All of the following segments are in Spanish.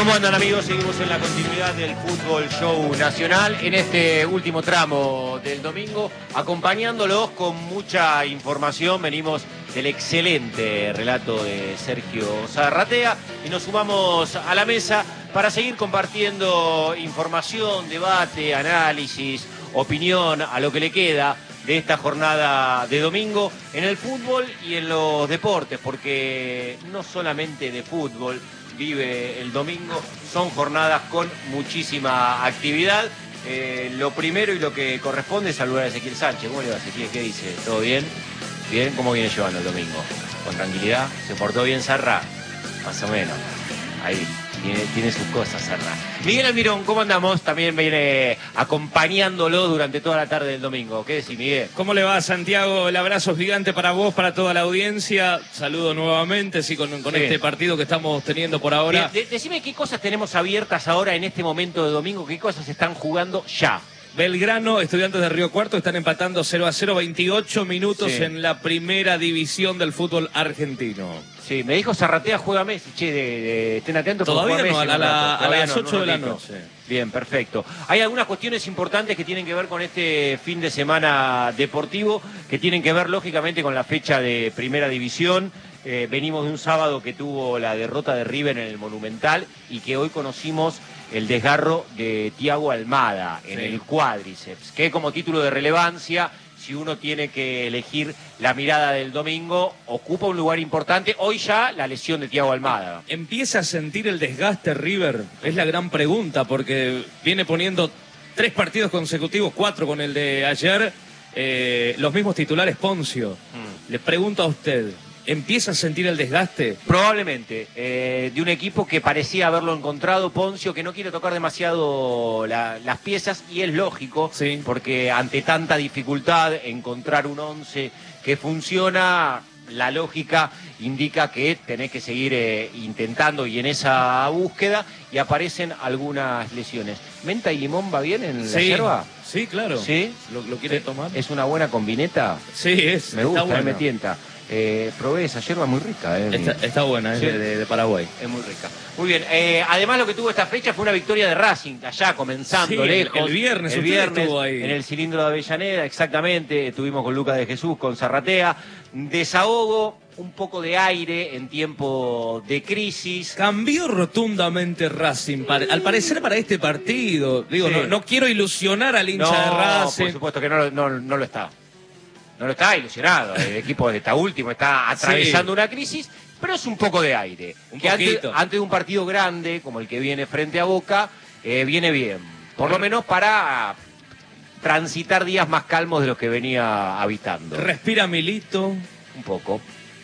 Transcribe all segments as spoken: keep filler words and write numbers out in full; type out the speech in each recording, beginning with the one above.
¿Cómo andan, amigos? Seguimos en la continuidad del Fútbol Show Nacional en este último tramo del domingo, acompañándolos con mucha información. Venimos del excelente relato de Sergio Zarratea y nos sumamos a la mesa para seguir compartiendo información, debate, análisis, opinión a lo que le queda de esta jornada de domingo en el fútbol y en los deportes, porque no solamente de fútbol vive el domingo, son jornadas con muchísima actividad. Eh, lo primero y lo que corresponde es saludar a Ezequiel Sánchez. ¿Cómo le va, Ezequiel? ¿Qué dice? ¿Todo bien? ¿Bien? ¿Cómo viene llevando el domingo? ¿Con tranquilidad? ¿Se portó bien Zarra? Más o menos. Ahí, tiene, tiene sus cosas, Zarra. Miguel Almirón, ¿cómo andamos? También viene acompañándolo durante toda la tarde del domingo. ¿Qué decís, Miguel? ¿Cómo le va, Santiago? El abrazo gigante para vos, para toda la audiencia. Saludo nuevamente, sí, con, con sí. este partido que estamos teniendo por ahora. De, de, decime qué cosas tenemos abiertas ahora en este momento de domingo, qué cosas están jugando ya. Belgrano, Estudiantes de Río Cuarto están empatando cero a cero, veintiocho minutos sí. en la primera división del fútbol argentino. Sí, me dijo Zarratea juega Messi, che, de, de, estén atentos. Todavía juega no, Messi, a, la, a las no, ocho no, de la no, noche. Bien, perfecto. Hay algunas cuestiones importantes que tienen que ver con este fin de semana deportivo, que tienen que ver lógicamente con la fecha de primera división. Eh, venimos de un sábado que tuvo la derrota de River en el Monumental y que hoy conocimos el desgarro de Thiago Almada en sí. el cuádriceps, que como título de relevancia, si uno tiene que elegir la mirada del domingo, ocupa un lugar importante. Hoy ya la lesión de Thiago Almada. ¿Empieza a sentir el desgaste River? Es la gran pregunta, porque viene poniendo tres partidos consecutivos, cuatro con el de ayer, eh, los mismos titulares Poncio. Mm. Le pregunto a usted, ¿empieza a sentir el desgaste? Probablemente, eh, de un equipo que parecía haberlo encontrado, Poncio, que no quiere tocar demasiado la, las piezas, y es lógico, sí. porque ante tanta dificultad, encontrar un once que funciona, la lógica indica que tenés que seguir eh, intentando y en esa búsqueda, y aparecen algunas lesiones. ¿Menta y limón va bien en sí. la yerba? Sí, claro. ¿Sí? ¿Lo, lo quiere tomar? ¿Es una buena combineta? Sí, es. Me gusta, bueno. me tienta. Eh, probé esa yerba muy rica. Eh, está, está buena, es sí. de, de Paraguay. Es muy rica. Muy bien. Eh, además, lo que tuvo esta fecha fue una victoria de Racing, allá comenzando sí, lejos. El viernes, el viernes estuvo ahí. En el cilindro de Avellaneda, exactamente. Estuvimos con Lucas de Jesús, con Zarratea. Desahogo, un poco de aire en tiempo de crisis. Cambió rotundamente Racing, al parecer para este partido. Digo, sí. no, no quiero ilusionar al hincha no, de Racing. Por supuesto que no, no, no lo está. No lo está ilusionado, el equipo está último, está atravesando sí. una crisis, pero es un poco de aire. Un que antes, poquito. antes de un partido grande, como el que viene frente a Boca, eh, viene bien. Por lo menos para transitar días más calmos de los que venía habitando. Respira Milito. Un poco.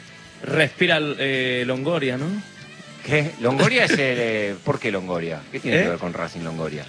Respira eh, Longoria, ¿no? ¿Qué? Longoria es el... Eh, ¿Por qué Longoria? ¿Qué tiene ¿Eh? que ver con Racing Longoria?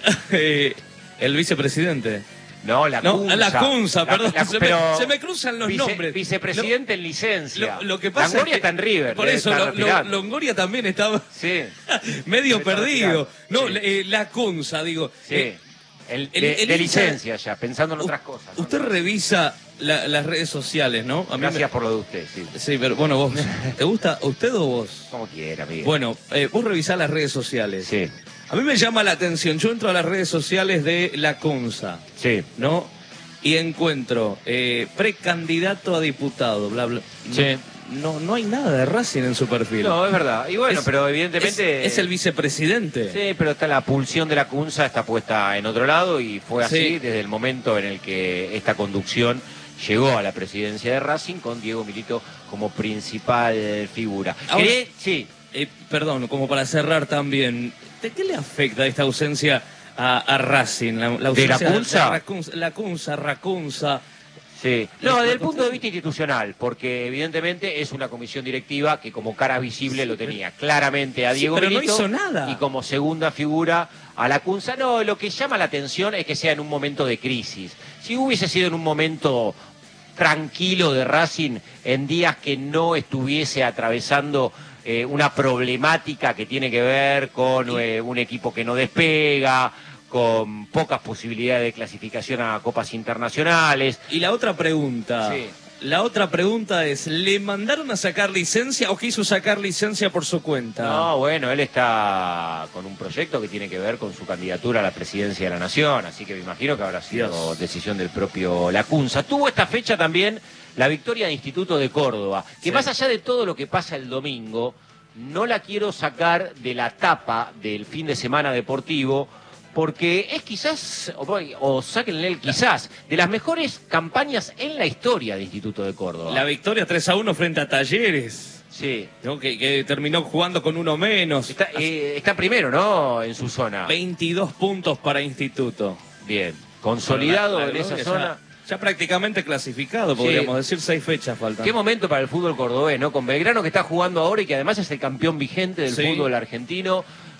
El vicepresidente. No, la no, Cunza. La Cunza, la, perdón. La, se, pero me, se me cruzan los vice, nombres. Vicepresidente lo, en licencia. Lo, lo que pasa Longoria es que, está en River. Por eso, lo, lo, Longoria también estaba sí. medio perdido. No, sí. eh, la Cunza, digo. Sí. Eh, el, el, de, el de licencia ya, pensando en otras cosas. ¿no? Usted revisa la, las redes sociales, ¿no? A mí Gracias me... por lo de usted, sí. Sí, pero bueno, vos, ¿te gusta usted o vos? Como quiera, amigo. Bueno, eh, vos revisás las redes sociales. Sí. A mí me llama la atención, yo entro a las redes sociales de la Cunza. Sí. ¿No? Y encuentro eh, precandidato a diputado, bla, bla. Sí. No, no hay nada de Racing en su perfil. No, es verdad. Y bueno, es, pero evidentemente... Es, es el vicepresidente. Sí, pero está la pulsión de la Cunza, está puesta en otro lado, y fue así sí. desde el momento en el que esta conducción llegó a la presidencia de Racing, con Diego Milito como principal figura. Ahora, ¿Cree? Sí. Eh, perdón, como para cerrar también, ¿de qué le afecta esta ausencia a, a Racing? La, la ausencia ¿De la Cunza? De la Cunza, Racunza... Sí. No, desde el punto de vista institucional, porque evidentemente es una comisión directiva que como cara visible sí, lo tenía claramente a Diego sí, pero Milito, no hizo nada. Y como segunda figura a la Cunza. No, lo que llama la atención es que sea en un momento de crisis. Si hubiese sido en un momento tranquilo de Racing, en días que no estuviese atravesando eh, una problemática que tiene que ver con eh, un equipo que no despega, con pocas posibilidades de clasificación a copas internacionales. Y la otra pregunta, sí. La otra pregunta es, ¿le mandaron a sacar licencia o quiso sacar licencia por su cuenta? No, bueno, él está con un proyecto que tiene que ver con su candidatura a la presidencia de la Nación, así que me imagino que habrá sido Dios. decisión del propio Lacunza. Tuvo esta fecha también la victoria de Instituto de Córdoba, que sí. más allá de todo lo que pasa el domingo, no la quiero sacar de la tapa del fin de semana deportivo, porque es quizás, o, o sáquenle el quizás, de las mejores campañas en la historia de Instituto de Córdoba. La victoria tres a uno frente a Talleres. Sí. ¿No? Que, que terminó jugando con uno menos. Está, eh, está primero, ¿no? En su zona. veintidós puntos para Instituto. Bien. Consolidado la, la en esa ya, zona. Ya prácticamente clasificado, podríamos sí. decir, seis fechas faltan. Qué momento para el fútbol cordobés, ¿no? Con Belgrano que está jugando ahora y que además es el campeón vigente del sí. fútbol argentino.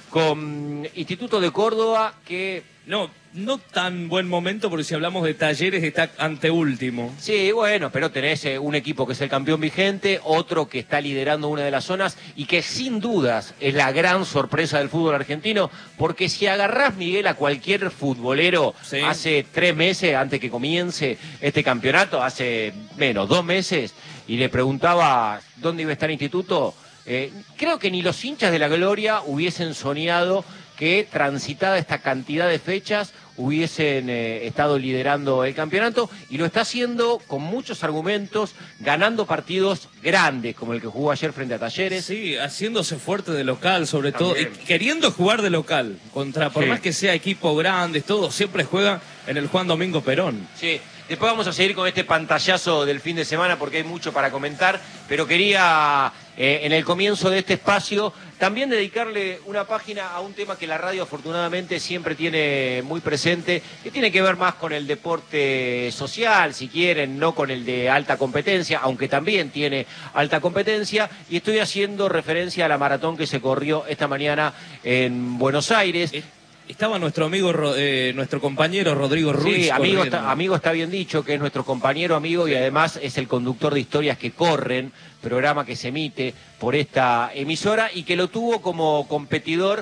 Con Instituto de Córdoba que... No, no tan buen momento porque si hablamos de Talleres está anteúltimo. Sí, bueno, pero tenés eh, un equipo que es el campeón vigente, otro que está liderando una de las zonas y que sin dudas es la gran sorpresa del fútbol argentino, porque si agarrás, Miguel, a cualquier futbolero sí. hace tres meses antes que comience este campeonato, hace menos, dos meses, y le preguntaba dónde iba a estar Instituto... Eh, creo que ni los hinchas de la Gloria hubiesen soñado que transitada esta cantidad de fechas hubiesen eh, estado liderando el campeonato, y lo está haciendo con muchos argumentos, ganando partidos grandes como el que jugó ayer frente a Talleres. Sí, haciéndose fuerte de local sobre También. todo, y queriendo jugar de local, contra por sí. más que sea equipo grande, todo, siempre juega en el Juan Domingo Perón. Sí. Después vamos a seguir con este pantallazo del fin de semana porque hay mucho para comentar, pero quería eh, en el comienzo de este espacio también dedicarle una página a un tema que la radio afortunadamente siempre tiene muy presente, que tiene que ver más con el deporte social, si quieren, no con el de alta competencia, aunque también tiene alta competencia, y estoy haciendo referencia a la maratón que se corrió esta mañana en Buenos Aires. ¿Eh? Estaba nuestro amigo, eh, nuestro compañero Rodrigo Ruiz. Sí, amigo está, amigo está bien dicho, que es nuestro compañero amigo y además es el conductor de Historias que Corren, programa que se emite por esta emisora y que lo tuvo como competidor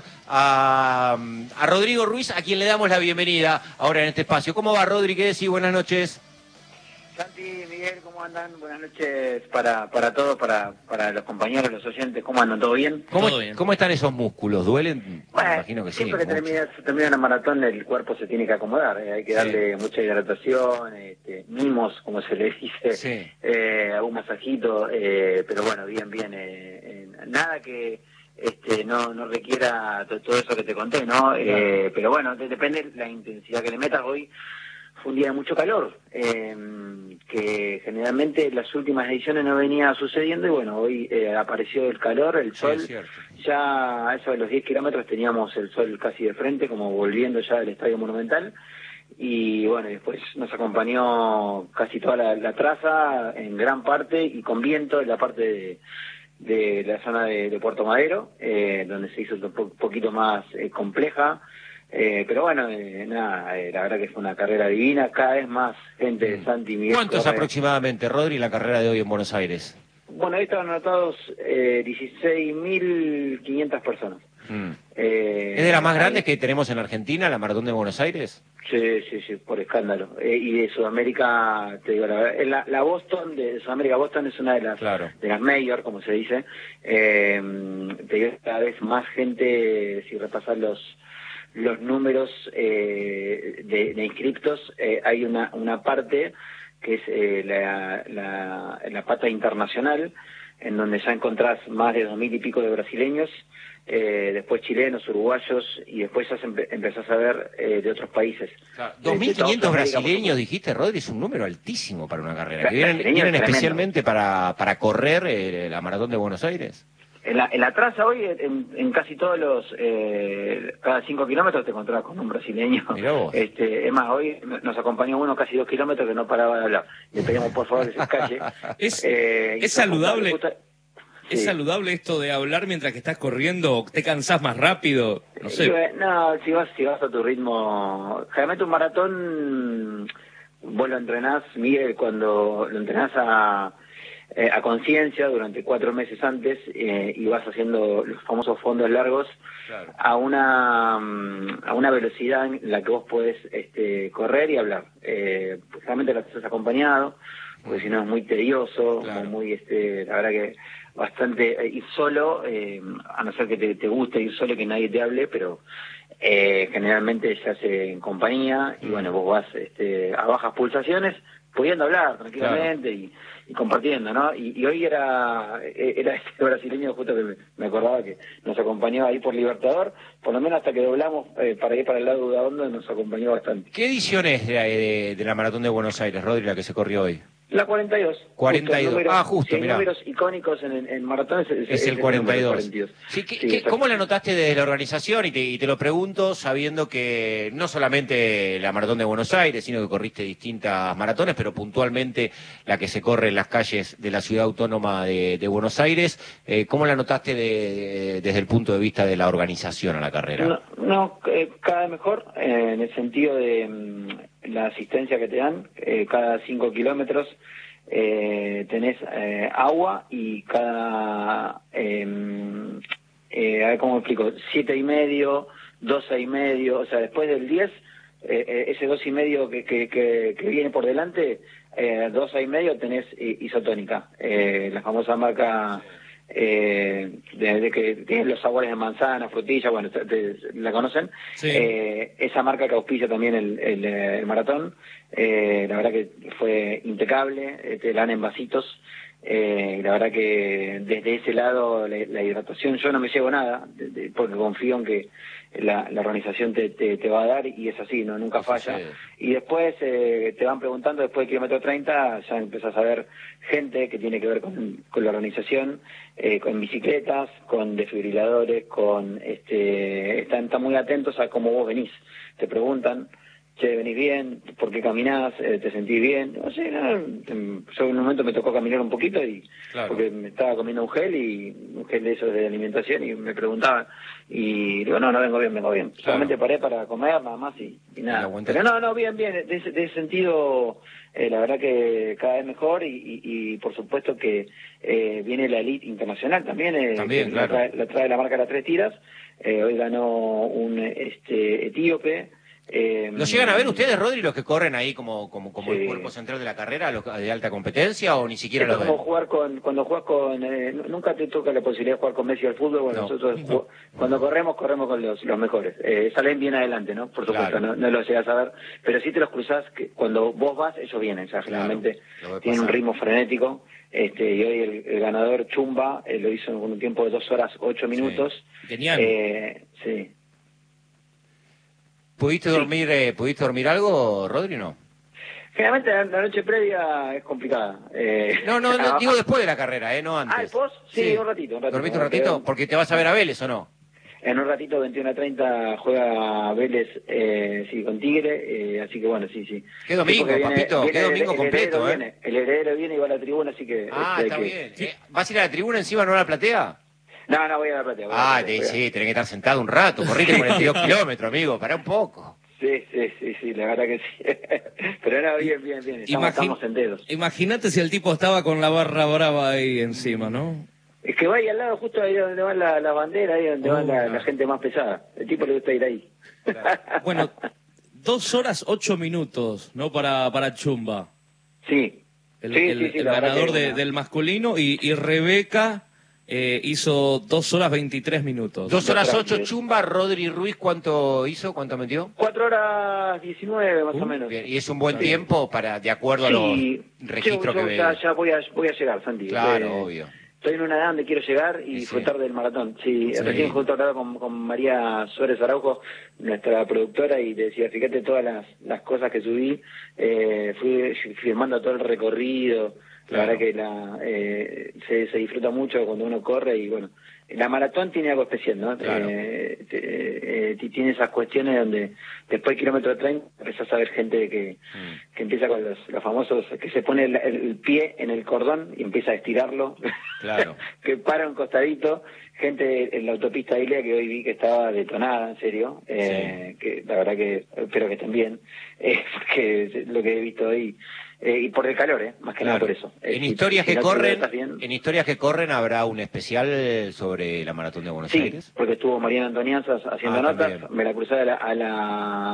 a, a Rodrigo Ruiz, a quien le damos la bienvenida ahora en este espacio. ¿Cómo va, Rodri? ¿Qué decís? Buenas noches. Santi, Miguel, ¿cómo andan? Buenas noches para para todos, para para los compañeros, los oyentes, ¿cómo andan? ¿Todo bien? ¿Cómo, ¿Todo bien? ¿Cómo están esos músculos? ¿Duelen? Bueno, Me imagino que siempre sí. que termina, se termina una maratón el cuerpo se tiene que acomodar, ¿eh? Hay que darle sí. mucha hidratación, este, mimos, como se le dice, sí. eh, algún masajito, eh, pero bueno, bien, bien, eh, eh, nada que... este no no requiera todo eso que te conté, ¿no? Claro. Eh, pero bueno, te, depende la intensidad que le metas. Hoy fue un día de mucho calor, eh, que generalmente en las últimas ediciones no venía sucediendo, y bueno, hoy eh, apareció el calor, el sol, sí, ya a eso de los diez kilómetros teníamos el sol casi de frente, como volviendo ya del Estadio Monumental, y bueno, después nos acompañó casi toda la, la traza, en gran parte, y con viento en la parte de... de la zona de, de Puerto Madero, eh, donde se hizo un po poquito más eh, compleja, eh, pero bueno, eh, nada, eh, la verdad que fue una carrera divina, cada vez más gente de Santi Miguel. ¿Cuántos corre... aproximadamente, Rodri, la carrera de hoy en Buenos Aires? Bueno, ahí estaban anotados eh, dieciséis mil quinientas personas. Mm. Eh, ¿Es de las más grandes ahí... que tenemos en Argentina, la Maratón de Buenos Aires? Sí, sí, sí, por escándalo. Eh, y de Sudamérica, te digo la verdad, la, la Boston, de Sudamérica Boston es una de las claro. de las mayor, como se dice. Eh, te digo, cada vez más gente, si repasas los los números eh, de, de inscriptos, eh, hay una una parte que es eh, la, la, la pata internacional, en donde ya encontrás más de dos mil y pico de brasileños, eh, después chilenos, uruguayos, y después ya empe empezás a ver eh, de otros países. Claro, dos mil quinientos brasileños, dijiste, Rodri, es un número altísimo para una carrera. Que vienen, vienen especialmente para, para correr eh, la Maratón de Buenos Aires. En la, en la traza hoy, en, en casi todos los, eh, cada cinco kilómetros te encontrás con un brasileño. Este, es más, hoy nos acompañó uno casi dos kilómetros que no paraba de hablar. Le pedimos por favor que se calle. Es, eh, es saludable. Justa... ¿Es sí. saludable esto de hablar mientras que estás corriendo? ¿Te cansás más rápido? No sé. No, si vas, si vas a tu ritmo... Generalmente un maratón, vos lo entrenás, Miguel, cuando lo entrenás a... Eh, a conciencia durante cuatro meses antes, eh, y vas haciendo los famosos fondos largos, claro. a una a una velocidad en la que vos podés este, correr y hablar. Eh, realmente lo haces acompañado porque si no es muy tedioso, Claro. muy, este, la verdad que bastante, eh, ir solo, eh, a no ser que te, te guste ir solo, que nadie te hable, pero eh, generalmente se hace en compañía, y bueno, vos vas este, a bajas pulsaciones, pudiendo hablar tranquilamente, claro. y, y compartiendo, ¿no? Y, y hoy era era este brasileño justo que me, me acordaba que nos acompañó ahí por Libertador, por lo menos hasta que doblamos eh, para ir para el lado de Udaondo, nos acompañó bastante. ¿Qué edición es de, de, de la Maratón de Buenos Aires, Rodri, la que se corrió hoy? La cuarenta y dos. cuarenta y dos. Números, ah, justo, sí, mirá. números icónicos en, en maratones es, es, es el cuarenta y dos. cuarenta y dos. Sí, ¿qué, sí, qué, ¿Cómo la notaste desde la organización? Y te, y te lo pregunto sabiendo que no solamente la Maratón de Buenos Aires, sino que corriste distintas maratones, pero puntualmente la que se corre en las calles de la ciudad autónoma de, de Buenos Aires. Eh, ¿Cómo la notaste de, de, desde el punto de vista de la organización a la carrera? No, no eh, cada vez mejor, eh, en el sentido de mm, la asistencia que te dan, eh, cada cinco kilómetros eh, tenés eh, agua, y cada, eh, eh, a ver cómo explico, siete y medio, doce y medio, o sea, después del diez, eh, eh, ese dos y medio que, que, que, que viene por delante, eh, doce y medio tenés isotónica, eh, la famosa marca... Eh, de, de que tienen los sabores de manzana, frutilla, bueno, te, te, la conocen, sí. eh, esa marca que auspicia también el, el, el maratón, eh, la verdad que fue impecable, eh, te la dan en vasitos, eh, la verdad que desde ese lado la, la hidratación, yo no me llevo nada, de, de, porque confío en que la, la organización te, te, te va a dar, y es así, no nunca falla. Sí. Y después eh, te van preguntando, después del kilómetro treinta, ya empezás a ver gente que tiene que ver con, con la organización, eh, con bicicletas, con desfibriladores, con este, están, están muy atentos a cómo vos venís, te preguntan, che, venís bien, ¿por qué caminás? Eh, ¿Te sentís bien? No sé, no, yo en un momento me tocó caminar un poquito, y claro. porque me estaba comiendo un gel, y un gel de esos de alimentación, y me preguntaban, y digo, no, no vengo bien, vengo bien. Claro. Solamente paré para comer, nada más, y, y nada. Pero no, no, bien, bien, de ese, de ese sentido, eh, la verdad que cada vez mejor, y, y, y por supuesto que eh, viene la elite internacional también, eh, también que claro. la, trae, la trae la marca Las Tres Tiras, eh, hoy ganó un este etíope. Eh, ¿Los llegan a ver ustedes, Rodri, los que corren ahí como como como sí. el cuerpo central de la carrera, los de alta competencia, o ni siquiera Esto los como ven? Jugar con, cuando juegas con... Eh, nunca te toca la posibilidad de jugar con Messi al fútbol, bueno, no, nosotros no. cuando corremos, corremos con los, los mejores. Eh, salen bien adelante, ¿no? Por supuesto, claro. no, no lo llegas a ver, pero sí te los cruzás, que cuando vos vas, ellos vienen, o sea, generalmente claro, tienen un ritmo frenético, este, y hoy el, el ganador Chumba eh, lo hizo en un tiempo de dos horas, ocho minutos. Sí. Genial. Eh, sí. ¿Pudiste sí. dormir eh, ¿Pudiste dormir algo, Rodri, no? Generalmente la, la noche previa es complicada. Eh, no, no, no digo después de la carrera, eh, no antes. Ah, ¿el post? Sí, sí. Un ratito, un ratito. ¿Dormiste un ratito? Porque te vas a ver a Vélez, ¿o no? En un ratito, veintiuno a treinta, juega Vélez eh, sí, con Tigre, eh, así que bueno, sí, sí. ¿Qué domingo, viene, papito? Viene, ¿Qué domingo el, el completo, eh? Viene, el heredero viene y va a la tribuna, así que... Ah, este, está que, bien. Sí. ¿Vas a ir a la tribuna encima, no a la platea? No, no, voy a la platea. Ah, a la platea, te, sí, tenés que estar sentado un rato, corriste cuarenta y dos kilómetros, amigo, pará un poco. Sí, sí, sí, sí, la verdad que sí. Pero era bien, bien, bien, estamos, Imagin estamos enteros. Imagínate si el tipo estaba con la barra brava ahí encima, ¿no? Es que va ahí al lado, justo ahí donde van la, la bandera, ahí donde oh, van la, la gente más pesada. El tipo le gusta ir ahí. Claro. Bueno, dos horas ocho minutos, ¿no? Para, para Chumba. Sí. El, sí, el, sí, sí, el ganador de, del masculino, y, y Rebeca eh, hizo dos horas veintitrés minutos. Dos horas ocho, Chumba. Rodri Ruiz, ¿cuánto hizo? ¿Cuánto metió? Cuatro horas diecinueve, más uh, o menos. Bien. Y es un buen sí. tiempo para, de acuerdo sí. a los registros yo, yo que ya, ya voy a, voy a llegar, Santi. Claro, eh, obvio. Estoy en una edad donde quiero llegar y sí, disfrutar sí. del maratón. Sí, sí. Recién justo hablaba con, con María Suárez Araujo, nuestra productora, y te decía, fíjate todas las, las cosas que subí, eh, fui filmando todo el recorrido, claro. La verdad que la, eh, se, se disfruta mucho cuando uno corre, y bueno, la maratón tiene algo especial, ¿no? Claro. Eh, te, eh, tiene esas cuestiones donde después del kilómetro treinta empezás a ver gente que, mm. que empieza con los, los famosos, que se pone el, el pie en el cordón y empieza a estirarlo, claro. que para un costadito, gente en la autopista Ilea que hoy vi que estaba detonada, en serio, eh, sí. que la verdad que espero que estén bien, eh, porque lo que he visto hoy, eh, y por el calor, eh, más que claro. nada por eso. En eh, historias si, que si no corren, en historias que corren habrá un especial sobre la Maratón de Buenos sí, Aires. Porque estuvo Mariana Antoniazas haciendo ah, notas, también. Me la crucé a la, a la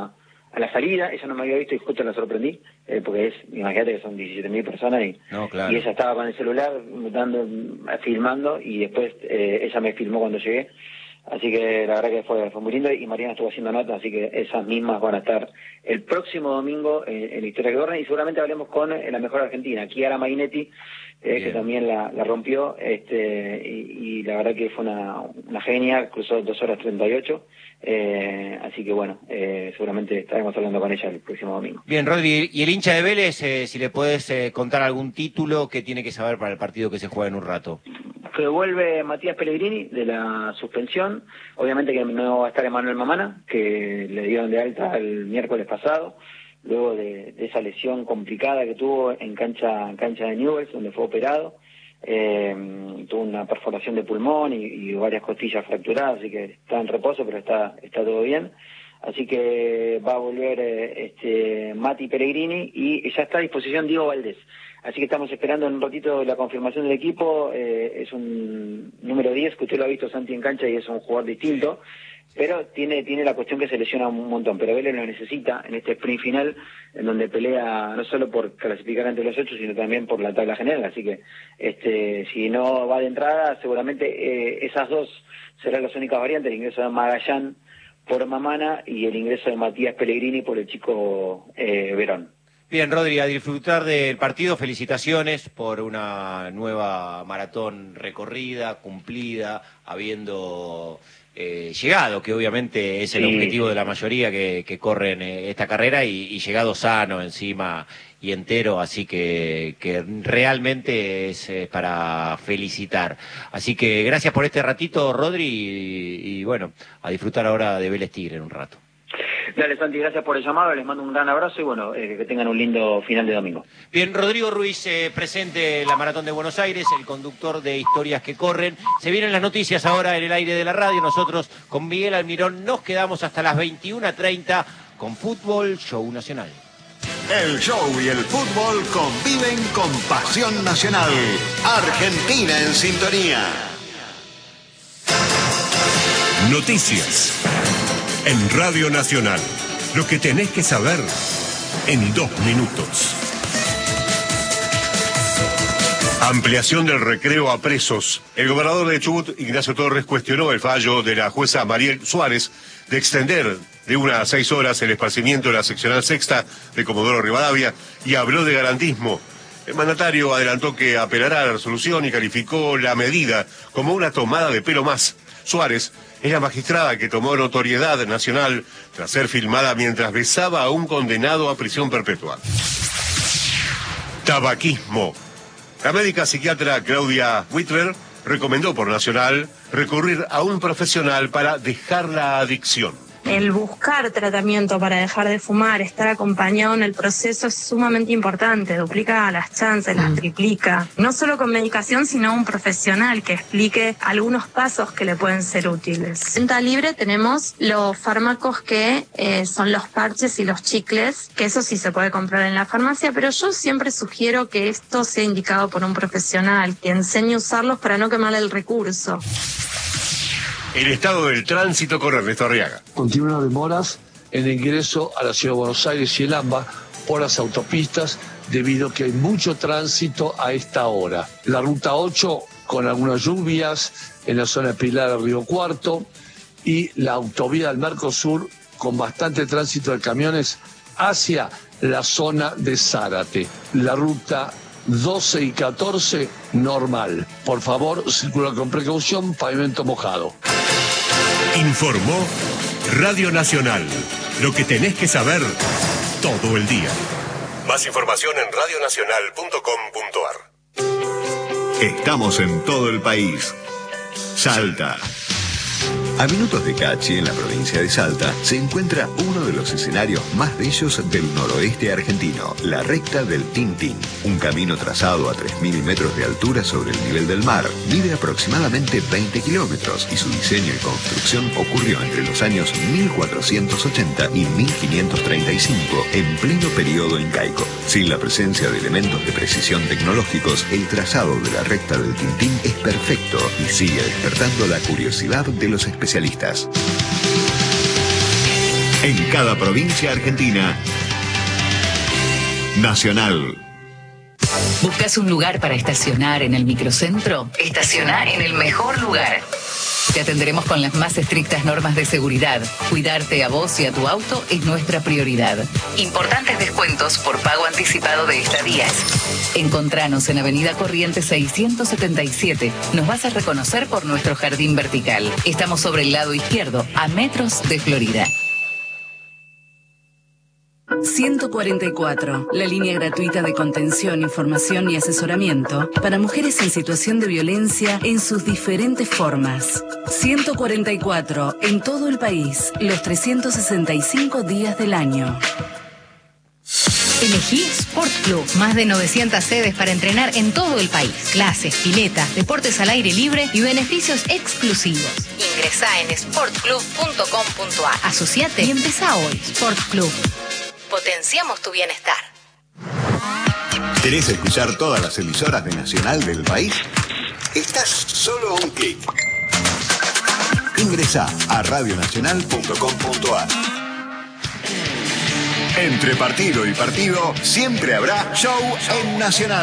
a la salida, ella no me había visto y justo la sorprendí, eh, porque es, imagínate que son diecisiete mil personas y, no, claro. y ella estaba con el celular dando, filmando y después eh, ella me filmó cuando llegué. Así que la verdad que fue, fue muy lindo y Mariana estuvo haciendo notas, así que esas mismas van a estar el próximo domingo en, en Historia que Corren y seguramente hablemos con eh, la mejor argentina, Chiara Mainetti, eh, que también la, la rompió este y, y la verdad que fue una, una genia, cruzó dos horas treinta y ocho, eh, así que bueno, eh, seguramente estaremos hablando con ella el próximo domingo. Bien, Rodri, y el hincha de Vélez, eh, si le puedes eh, contar algún título que tiene que saber para el partido que se juega en un rato. Que vuelve Matías Pellegrini de la suspensión, obviamente que no va a estar Emanuel Mamana, que le dieron de alta el miércoles pasado, luego de, de esa lesión complicada que tuvo en cancha en cancha de Newell's, donde fue operado, eh, tuvo una perforación de pulmón y, y varias costillas fracturadas, así que está en reposo, pero está está todo bien. Así que va a volver eh, este Mati Pellegrini y ya está a disposición Diego Valdés. Así que estamos esperando en un ratito la confirmación del equipo. Eh, es un número diez, que usted lo ha visto, Santi, en cancha y es un jugador distinto, pero tiene tiene la cuestión que se lesiona un montón. Pero Vélez lo necesita en este sprint final, en donde pelea no solo por clasificar entre los ocho, sino también por la tabla general. Así que este si no va de entrada, seguramente eh, esas dos serán las únicas variantes, el ingreso de Magallán por Mamana y el ingreso de Matías Pellegrini por el chico eh, Verón. Bien, Rodri, a disfrutar del partido, felicitaciones por una nueva maratón recorrida, cumplida, habiendo eh, llegado, que obviamente es el sí. objetivo de la mayoría que, que corren eh, esta carrera, y, y llegado sano encima y entero, así que, que realmente es eh, para felicitar. Así que gracias por este ratito, Rodri, y, y bueno, a disfrutar ahora de Vélez Tigre en un rato. Dale, Santi, gracias por el llamado, les mando un gran abrazo y bueno, eh, que tengan un lindo final de domingo. Bien, Rodrigo Ruiz, eh, presente en la Maratón de Buenos Aires, el conductor de Historias que Corren. Se vienen las noticias ahora en el aire de la radio. Nosotros con Miguel Almirón nos quedamos hasta las veintiuna treinta con Fútbol Show Nacional. El show y el fútbol conviven con pasión nacional. Argentina en sintonía. Noticias en Radio Nacional. Lo que tenés que saber en dos minutos. Ampliación del recreo a presos. El gobernador de Chubut, Ignacio Torres, cuestionó el fallo de la jueza Mariel Suárez de extender de una a seis horas el esparcimiento de la seccional sexta de Comodoro Rivadavia y habló de garantismo. El mandatario adelantó que apelará a la resolución y calificó la medida como una tomada de pelo más. Suárez es la magistrada que tomó notoriedad nacional tras ser filmada mientras besaba a un condenado a prisión perpetua. Tabaquismo. La médica psiquiatra Claudia Whitler recomendó por Nacional recurrir a un profesional para dejar la adicción. El buscar tratamiento para dejar de fumar, estar acompañado en el proceso es sumamente importante, duplica las chances, las triplica. No solo con medicación, sino un profesional que explique algunos pasos que le pueden ser útiles. En venta libre tenemos los fármacos que eh, son los parches y los chicles, que eso sí se puede comprar en la farmacia, pero yo siempre sugiero que esto sea indicado por un profesional, que enseñe a usarlos para no quemar el recurso. El estado del tránsito con Ernesto Arriaga. Continúan demoras en el ingreso a la ciudad de Buenos Aires y el AMBA por las autopistas debido a que hay mucho tránsito a esta hora. La ruta ocho con algunas lluvias en la zona de Pilar del Río Cuarto y la autovía del Mercosur con bastante tránsito de camiones hacia la zona de Zárate. La ruta doce y catorce normal. Por favor, circula con precaución, pavimento mojado. Informó Radio Nacional. Lo que tenés que saber todo el día. Más información en radio nacional punto com punto a r. Estamos en todo el país. Salta. A minutos de Cachi, en la provincia de Salta, se encuentra uno de los escenarios más bellos del noroeste argentino, la recta del Tintín, un camino trazado a tres mil metros de altura sobre el nivel del mar. Mide aproximadamente veinte kilómetros y su diseño y construcción ocurrió entre los años mil cuatrocientos ochenta y mil quinientos treinta y cinco, en pleno periodo incaico. Sin la presencia de elementos de precisión tecnológicos, el trazado de la recta del Tintín es perfecto y sigue despertando la curiosidad de los especialistas. En cada provincia argentina. Nacional. ¿Buscas un lugar para estacionar en el microcentro? Estacionar en el mejor lugar. Te atenderemos con las más estrictas normas de seguridad. Cuidarte a vos y a tu auto es nuestra prioridad. Importantes descuentos por pago anticipado de estadías. Encontranos en Avenida Corrientes seiscientos setenta y siete. Nos vas a reconocer por nuestro jardín vertical. Estamos sobre el lado izquierdo, a metros de Florida. ciento cuarenta y cuatro, la línea gratuita de contención, información y asesoramiento para mujeres en situación de violencia en sus diferentes formas. ciento cuarenta y cuatro, en todo el país, los trescientos sesenta y cinco días del año. Elegí Sport Club. Más de novecientas sedes para entrenar en todo el país. Clases, piletas, deportes al aire libre y beneficios exclusivos. Ingresá en sport club punto com punto a. Asociate y empezá hoy. Sport Club. Potenciamos tu bienestar. ¿Querés escuchar todas las emisoras de Nacional del país? Estás solo a un clic. Ingresá a radio nacional punto com punto a. Entre partido y partido, siempre habrá show en Nacional.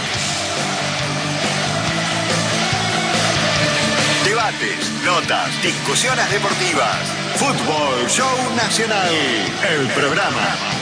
Debates, notas, discusiones deportivas. Fútbol Show Nacional. El programa